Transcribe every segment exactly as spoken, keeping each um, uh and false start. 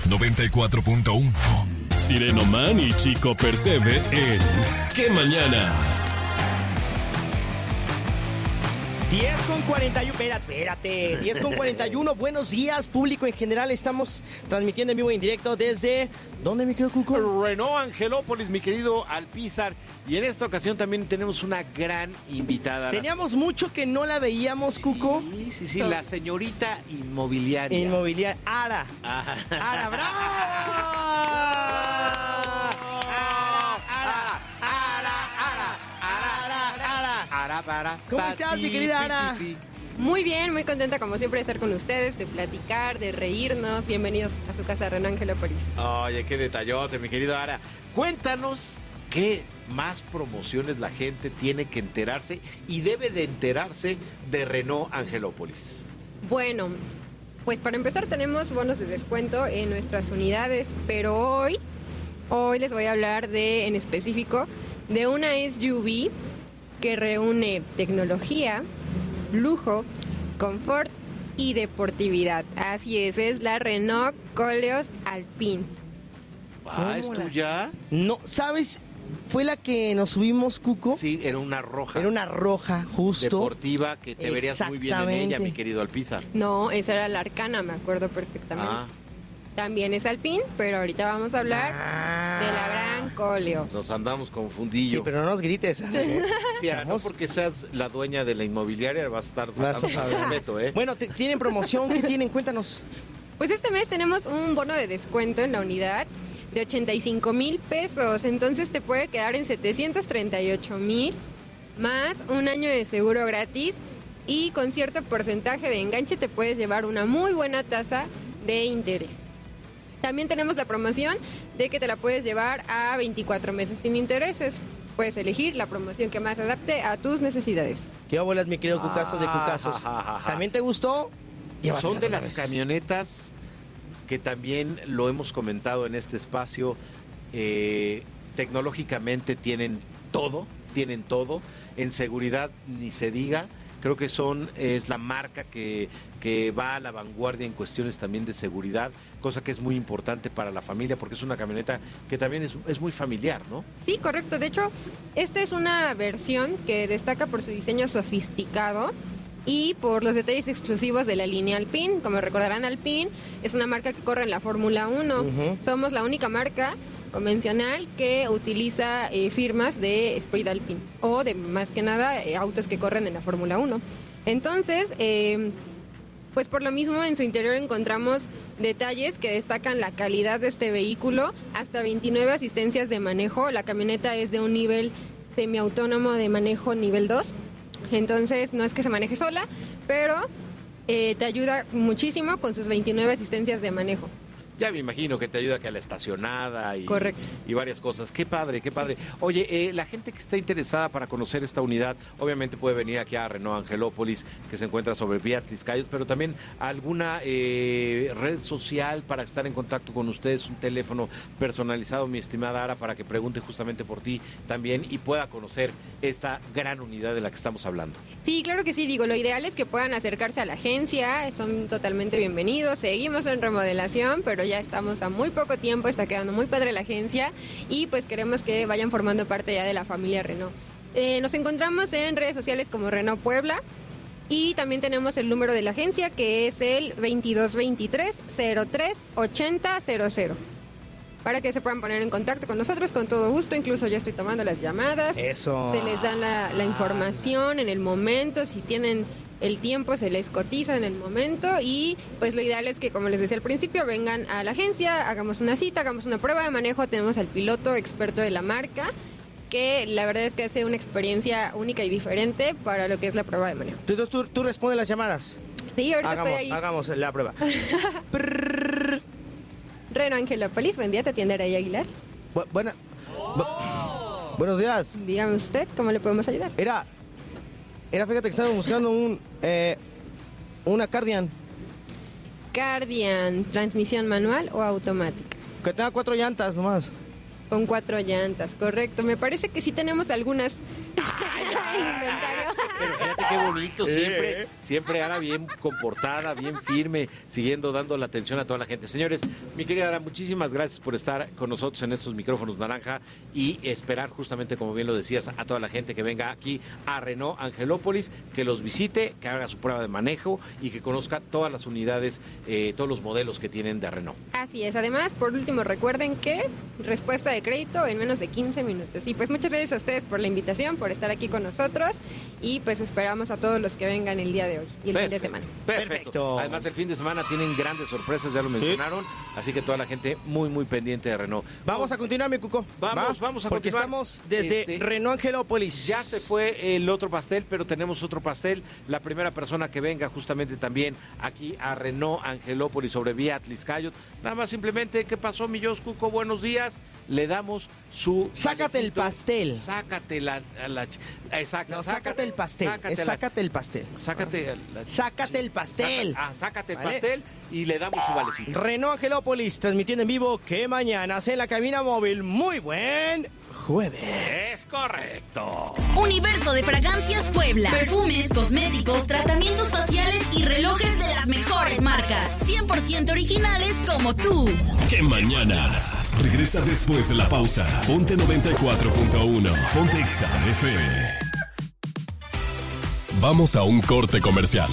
noventa y cuatro punto uno. Sireno Man y Chico Percebe en ¿Qué Mañanas? diez con cuarenta y uno, espérate, espérate, diez con cuarenta y uno, buenos días, público en general, estamos transmitiendo en vivo y en directo desde, ¿dónde me quedo, Cuco? Renault Angelópolis, mi querido Alpizar, y en esta ocasión también tenemos una gran invitada. Teníamos mucho que no la veíamos, Cuco. Sí, sí, sí, la señorita inmobiliaria. Inmobiliaria, Ara. Ajá. Ara, bravo. Ara, para, ¿Cómo estás, mi querida Ara? Muy bien, muy contenta como siempre de estar con ustedes, de platicar, de reírnos. Bienvenidos a su casa Renault Angelópolis. Oye, qué detallote, mi querido Ara. Cuéntanos qué más promociones la gente tiene que enterarse y debe de enterarse de Renault Angelópolis. Bueno, pues para empezar tenemos bonos de descuento en nuestras unidades, pero hoy, hoy les voy a hablar de, en específico, de una S U V que reúne tecnología, lujo, confort y deportividad. Así es, es la Renault Koleos Alpine. Ah, ¿es tuya? No, ¿sabes? Fue la que nos subimos, Cuco. Sí, era una roja. Era una roja, justo. Deportiva, que te verías muy bien en ella, mi querido Alpizar. No, esa era la Arcana, me acuerdo perfectamente. Ah. También es Alpine, pero ahorita vamos a hablar ah. de la gran Koleos. Nos andamos confundidos. Sí, pero no nos grites. Sí, no porque seas la dueña de la inmobiliaria vas a estar vas a respeto, ¿eh? Bueno, ¿tienen promoción? ¿Qué tienen? Cuéntanos. Pues este mes tenemos un bono de descuento en la unidad de ochenta y cinco mil pesos. Entonces te puede quedar en setecientos treinta y ocho mil más un año de seguro gratis y con cierto porcentaje de enganche te puedes llevar una muy buena tasa de interés. También tenemos la promoción de que te la puedes llevar a veinticuatro meses sin intereses. Puedes elegir la promoción que más adapte a tus necesidades. ¿Qué bolas, mi querido Cucaso de Cucasos? ¿También te gustó? Son de las camionetas que también lo hemos comentado en este espacio. Eh, tecnológicamente tienen todo, tienen todo. En seguridad ni se diga. Creo que son es la marca que, que va a la vanguardia en cuestiones también de seguridad, cosa que es muy importante para la familia porque es una camioneta que también es, es muy familiar, ¿no? Sí, correcto. De hecho, esta es una versión que destaca por su diseño sofisticado y por los detalles exclusivos de la línea Alpine. Como recordarán, Alpine es una marca que corre en la Fórmula uno. Uh-huh. Somos la única marca convencional que utiliza eh, firmas de Esprit Alpine o de más que nada eh, autos que corren en la Fórmula uno. Entonces, eh, pues por lo mismo en su interior encontramos detalles que destacan la calidad de este vehículo, hasta veintinueve asistencias de manejo. La camioneta es de un nivel semiautónomo de manejo nivel dos, entonces no es que se maneje sola, pero eh, te ayuda muchísimo con sus veintinueve asistencias de manejo. Ya me imagino que te ayuda que a la estacionada y, Correcto. y varias cosas. Qué padre, qué padre. Oye, eh, la gente que está interesada para conocer esta unidad, obviamente puede venir aquí a Renault Angelópolis, que se encuentra sobre Vía Tliscayos, pero también alguna eh, red social para estar en contacto con ustedes, un teléfono personalizado, mi estimada Ara, para que pregunte justamente por ti también y pueda conocer esta gran unidad de la que estamos hablando. Sí, claro que sí, digo, lo ideal es que puedan acercarse a la agencia, son totalmente bienvenidos, seguimos en remodelación, pero ya estamos a muy poco tiempo, está quedando muy padre la agencia y pues queremos que vayan formando parte ya de la familia Renault. Eh, nos encontramos en redes sociales como Renault Puebla y también tenemos el número de la agencia que es el veintidós veintitrés cero tres ochenta cero cero. Para que se puedan poner en contacto con nosotros con todo gusto, incluso yo estoy tomando las llamadas. Eso. Se les da la, la información en el momento, si tienen el tiempo se les cotiza en el momento y pues lo ideal es que, como les decía al principio, vengan a la agencia, hagamos una cita, hagamos una prueba de manejo, tenemos al piloto experto de la marca que la verdad es que hace una experiencia única y diferente para lo que es la prueba de manejo. Entonces tú, tú respondes las llamadas. Sí, ahorita hagamos, estoy ahí. Hagamos la prueba. Renault Angelópolis, buen día, te atiende Araí Aguilar. Bu- buena, bu- buenos días. Dígame usted, ¿cómo le podemos ayudar? Era, era fíjate que estaba buscando un, eh, una Cardian Cardian, transmisión manual o automática. que tenga cuatro llantas nomás. Con cuatro llantas, correcto. Me parece que sí tenemos algunas. Inventario. Pero fíjate qué bonito, siempre, siempre Ara bien comportada, bien firme, siguiendo dando la atención a toda la gente. Señores, mi querida Ara, muchísimas gracias por estar con nosotros en estos micrófonos naranja y esperar justamente, como bien lo decías, a toda la gente que venga aquí a Renault Angelópolis, que los visite, que haga su prueba de manejo y que conozca todas las unidades, eh, todos los modelos que tienen de Renault. Así es. Además, por último, recuerden que respuesta de crédito en menos de quince minutos. Y pues muchas gracias a ustedes por la invitación, por estar aquí con nosotros y pues esperamos a todos los que vengan el día de hoy y el Perfecto. fin de semana. Perfecto. Perfecto. Además, el fin de semana tienen grandes sorpresas, ya lo mencionaron, ¿sí? Así que toda la gente muy, muy pendiente de Renault. Vamos a continuar, mi Cuco. Vamos, ¿Va? vamos a Porque continuar. estamos desde Este, Renault Angelópolis. Ya se fue el otro pastel, pero tenemos otro pastel. La primera persona que venga justamente también aquí a Renault Angelópolis sobre vía Atliscayot. Nada más simplemente, ¿qué pasó, mi Jos Cuco? Buenos días. Le damos su... Sácate el valecito. pastel. Sácate la... la exacto. No, sácate el pastel. Sácate, Es la- sácate el pastel. sácate la- Sácate el pastel. Saca- ah, sácate el ¿Vale? pastel y le damos su valecito. Renault Angelópolis, transmitiendo en vivo que mañana en la cabina móvil. Muy buen jueves. Es correcto. Universo de Fragancias Puebla. Perfumes, cosméticos, tratamientos faciales y relojes de las mejores marcas. cien por ciento originales como tú. ¡Qué mañanas! Regresa después de la pausa. Ponte noventa y cuatro punto uno. Ponte Exa F M. Vamos a un corte comercial.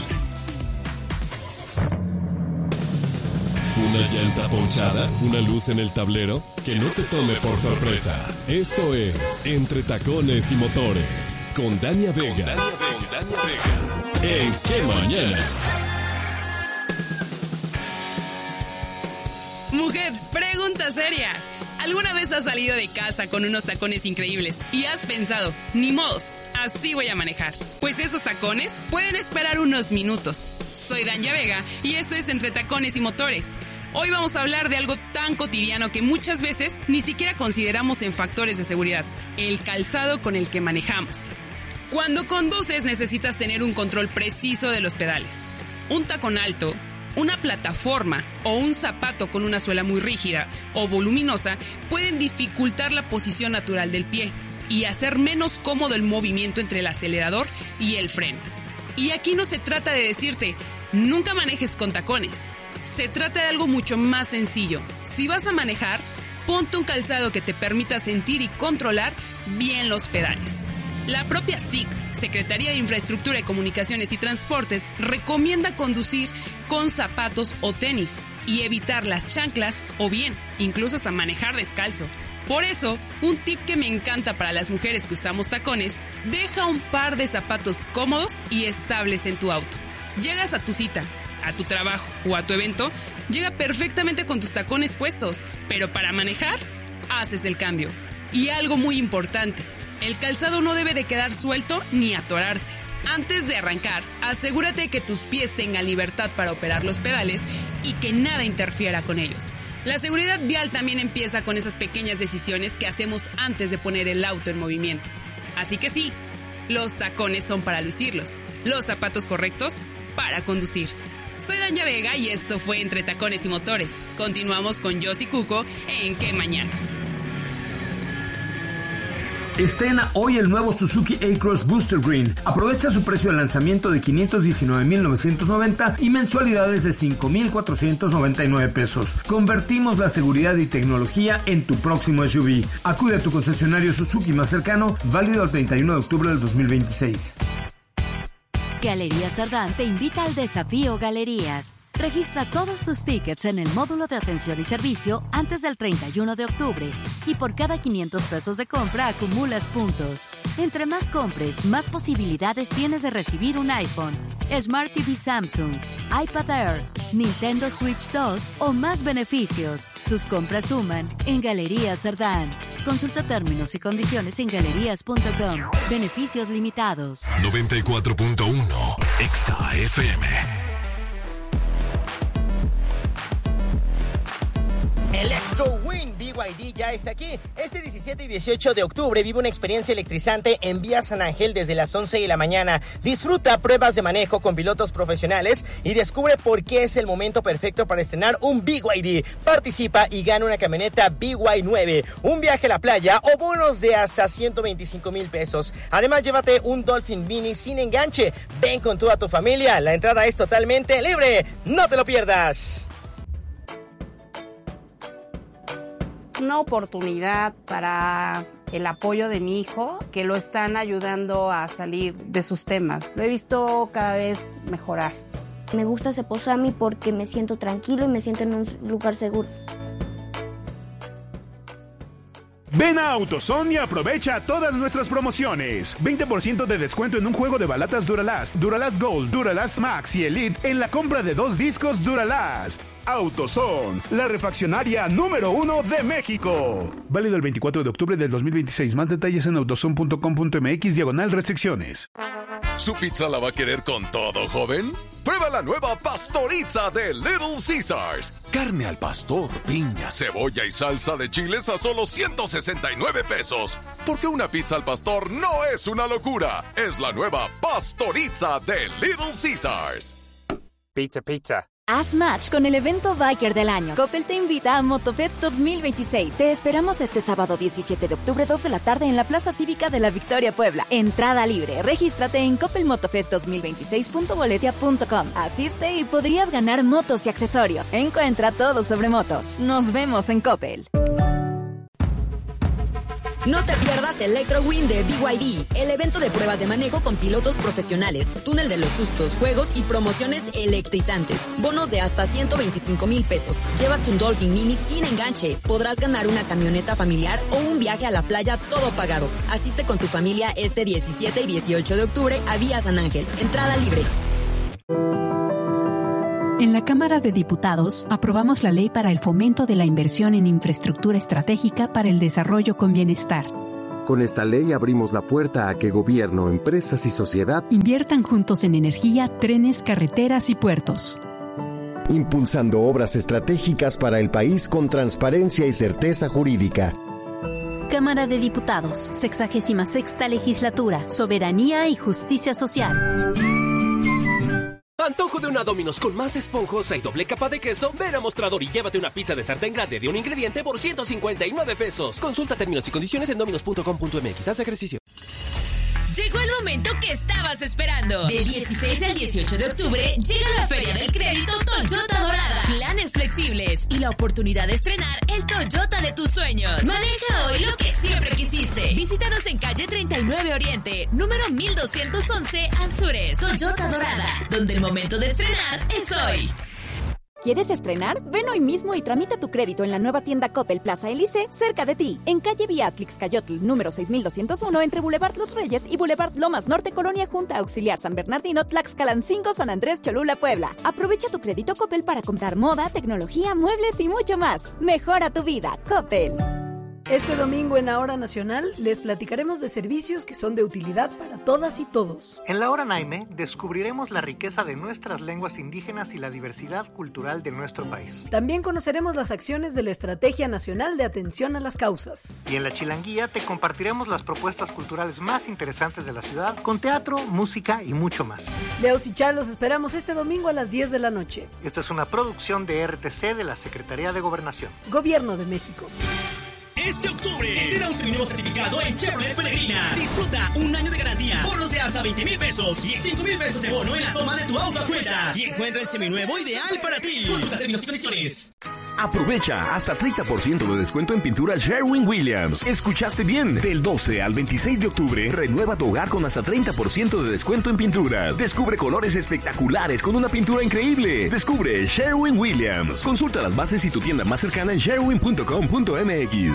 ¿Una llanta ponchada? ¿Una luz en el tablero? Que no te tome por sorpresa. Esto es Entre Tacones y Motores con Dania Vega. Con Dania Vega. Con Dania Vega. ¿En qué mañanas? Mujer, pregunta seria. ¿Alguna vez has salido de casa con unos tacones increíbles y has pensado, ni modos, así voy a manejar? Pues esos tacones pueden esperar unos minutos. Soy Dania Vega y esto es Entre Tacones y Motores. Hoy vamos a hablar de algo tan cotidiano que muchas veces ni siquiera consideramos en factores de seguridad: el calzado con el que manejamos. Cuando conduces necesitas tener un control preciso de los pedales. Un tacón alto, una plataforma o un zapato con una suela muy rígida o voluminosa pueden dificultar la posición natural del pie y hacer menos cómodo el movimiento entre el acelerador y el freno. Y aquí no se trata de decirte, nunca manejes con tacones. Se trata de algo mucho más sencillo. Si vas a manejar, ponte un calzado que te permita sentir y controlar bien los pedales. La propia S I C, Secretaría de Infraestructura y Comunicaciones y Transportes, recomienda conducir con zapatos o tenis y evitar las chanclas o bien, incluso hasta manejar descalzo. Por eso, un tip que me encanta para las mujeres que usamos tacones: deja un par de zapatos cómodos y estables en tu auto. Llegas a tu cita, a tu trabajo o a tu evento, llega perfectamente con tus tacones puestos, pero para manejar, haces el cambio. Y algo muy importante: el calzado no debe de quedar suelto ni atorarse. Antes de arrancar, asegúrate que tus pies tengan libertad para operar los pedales y que nada interfiera con ellos. La seguridad vial también empieza con esas pequeñas decisiones que hacemos antes de poner el auto en movimiento. Así que sí, los tacones son para lucirlos, los zapatos correctos para conducir. Soy Dania Vega y esto fue Entre Tacones y Motores. Continuamos con Jos y Cuco en ¿Qué mañanas? Estrena hoy el nuevo Suzuki A-Cross Booster Green. Aprovecha su precio de lanzamiento de quinientos diecinueve mil novecientos noventa y mensualidades de cinco mil cuatrocientos noventa y nueve pesos. Convertimos la seguridad y tecnología en tu próximo S U V. Acude a tu concesionario Suzuki más cercano, válido el treinta y uno de octubre del dos mil veintiséis. Galerías Sardán te invita al desafío Galerías. Registra todos tus tickets en el módulo de atención y servicio antes del treinta y uno de octubre y por cada quinientos pesos de compra acumulas puntos. Entre más compres, más posibilidades tienes de recibir un iPhone, Smart T V Samsung, iPad Air, Nintendo Switch dos o más beneficios. Tus compras suman en Galerías Sardán. Consulta términos y condiciones en galerías punto com. Beneficios limitados. noventa y cuatro punto uno Exa F M. Electro Wind, Y D ya está aquí. Este diecisiete y dieciocho de octubre vive una experiencia electrizante en Vía San Ángel desde las once de la mañana. Disfruta pruebas de manejo con pilotos profesionales y descubre por qué es el momento perfecto para estrenar un B Y D. Participa y gana una camioneta B Y nueve, un viaje a la playa o bonos de hasta ciento veinticinco mil pesos. Además, llévate un Dolphin Mini sin enganche. Ven con toda tu familia. La entrada es totalmente libre. ¡No te lo pierdas! Una oportunidad para el apoyo de mi hijo, que lo están ayudando a salir de sus temas. Lo he visto cada vez mejorar. Me gusta Ceposami porque me siento tranquilo y me siento en un lugar seguro. Ven a AutoZone y aprovecha todas nuestras promociones. veinte por ciento de descuento en un juego de balatas Duralast, Duralast Gold, Duralast Max y Elite en la compra de dos discos Duralast. AutoZone, la refaccionaria número uno de México. Válido el veinticuatro de octubre del dos mil veintiséis. Más detalles en autozone punto com punto m x diagonal restricciones. ¿Su pizza la va a querer con todo, joven? Prueba la nueva Pastorizza de Little Caesars. Carne al pastor, piña, cebolla y salsa de chiles a solo ciento sesenta y nueve pesos. Porque una pizza al pastor no es una locura. Es la nueva Pastorizza de Little Caesars. Pizza, pizza. Haz match con el evento Biker del año. Coppel te invita a Motofest dos mil veintiséis. Te esperamos este sábado diecisiete de octubre, dos de la tarde en la Plaza Cívica de la Victoria, Puebla. Entrada libre. Regístrate en coppel motofest dos mil veintiséis punto boletia punto com. Asiste y podrías ganar motos y accesorios. Encuentra todo sobre motos. Nos vemos en Coppel. No te pierdas Electrowin de B Y D, el evento de pruebas de manejo con pilotos profesionales, túnel de los sustos, juegos y promociones electrizantes. Bonos de hasta ciento veinticinco mil pesos. Llévate un Dolphin Mini sin enganche. Podrás ganar una camioneta familiar o un viaje a la playa todo pagado. Asiste con tu familia este diecisiete y dieciocho de octubre a Vía San Ángel. Entrada libre. En la Cámara de Diputados aprobamos la ley para el fomento de la inversión en infraestructura estratégica para el desarrollo con bienestar. Con esta ley abrimos la puerta a que gobierno, empresas y sociedad inviertan juntos en energía, trenes, carreteras y puertos. Impulsando obras estratégicas para el país con transparencia y certeza jurídica. Cámara de Diputados, sexagésima sexta legislatura, soberanía y justicia social. Antojo de una Domino's con más esponjosa y doble capa de queso. Ven a Mostrador y llévate una pizza de sartén grande de un ingrediente por ciento cincuenta y nueve pesos. Consulta términos y condiciones en dominos punto com punto m x. Haz ejercicio. Llegó el momento que estabas esperando. Del dieciséis al dieciocho de octubre llega la Feria del Crédito Toyota Dorada. Planes flexibles y la oportunidad de estrenar el Toyota de tus sueños. Maneja hoy lo que siempre quisiste. Visítanos en calle treinta y nueve Oriente, número mil doscientos once Anzures. Toyota Dorada, donde el momento de estrenar es hoy. ¿Quieres estrenar? Ven hoy mismo y tramita tu crédito en la nueva tienda Coppel Plaza Elise, cerca de ti, en calle Beatrix Cayotl, número seis mil doscientos uno, entre Boulevard Los Reyes y Boulevard Lomas Norte, Colonia Junta Auxiliar San Bernardino, Tlaxcalancingo, San Andrés, Cholula, Puebla. Aprovecha tu crédito Coppel para comprar moda, tecnología, muebles y mucho más. Mejora tu vida, Coppel. Este domingo en la Hora Nacional les platicaremos de servicios que son de utilidad para todas y todos. En la Hora Naime descubriremos la riqueza de nuestras lenguas indígenas y la diversidad cultural de nuestro país. También conoceremos las acciones de la Estrategia Nacional de Atención a las Causas. Y en la Chilanguía te compartiremos las propuestas culturales más interesantes de la ciudad, con teatro, música y mucho más. Leos y Chá los esperamos este domingo a las diez de la noche. Esta es una producción de R T C de la Secretaría de Gobernación. Gobierno de México. Este octubre, estrena un seminuevo certificado en Chevrolet Peregrina. Disfruta un año de garantía, bonos de hasta veinte mil pesos y cinco mil pesos de bono en la toma de tu auto a cuenta. Y encuentra el seminuevo ideal para ti. Consulta términos y condiciones. Aprovecha hasta treinta por ciento de descuento en pinturas Sherwin-Williams. ¿Escuchaste bien? Del doce al veintiséis de octubre, renueva tu hogar con hasta treinta por ciento de descuento en pinturas. Descubre colores espectaculares con una pintura increíble. Descubre Sherwin-Williams. Consulta las bases y tu tienda más cercana en sherwin punto com punto m x.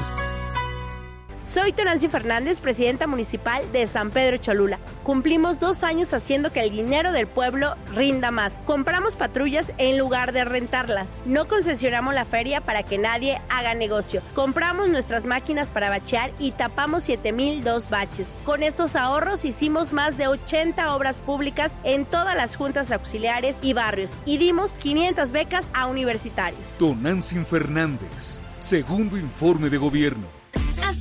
Soy Tonancy Fernández, presidenta municipal de San Pedro Cholula. Cumplimos dos años haciendo que el dinero del pueblo rinda más. Compramos patrullas en lugar de rentarlas. No concesionamos la feria para que nadie haga negocio. Compramos nuestras máquinas para bachear y tapamos siete mil dos baches. Con estos ahorros hicimos más de ochenta obras públicas en todas las juntas auxiliares y barrios y dimos quinientas becas a universitarios. Tonancy Fernández, Segundo informe de gobierno.